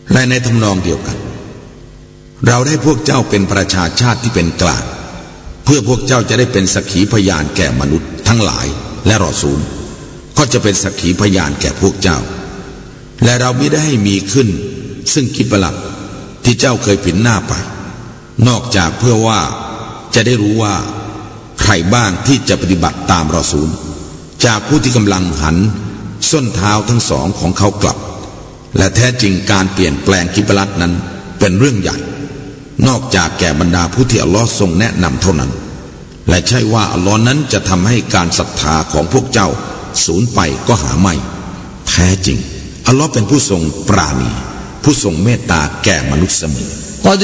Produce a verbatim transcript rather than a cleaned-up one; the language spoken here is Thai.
และในทำนองเดียวกันเราได้พวกเจ้าเป็นประชาชาติที่เป็นกลางเพื่อพวกเจ้าจะได้เป็นสักขีพยานแก่มนุษย์ทั้งหลายและรอซูลก็จะเป็นสักขีพยานแก่พวกเจ้าและเราไม่ได้ให้มีขึ้นซึ่งกิบลักที่เจ้าเคยผินหน้าไปนอกจากเพื่อว่าจะได้รู้ว่าใครบ้างที่จะปฏิบัติตามรอซูลจากผู้ที่กำลังหันส้นเท้าทั้งสองของเขากลับและแท้จริงการเปลี่ยนแปลงกิบลักนั้นเป็นเรื่องใหญ่นอกจากแก่บรรดาผู้ที่อัลลอฮ์ทรงแนะนำเท่านั้นและใช่ว่าอัลลอฮ์นั้นจะทำให้การศรัทธาของพวกเจ้าสูญไปก็หาไม่แท้จริงอัลลอฮ์เป็นผู้ทรงปราณีผู้ทรงเมตตาแก่มนุษย์เสมอ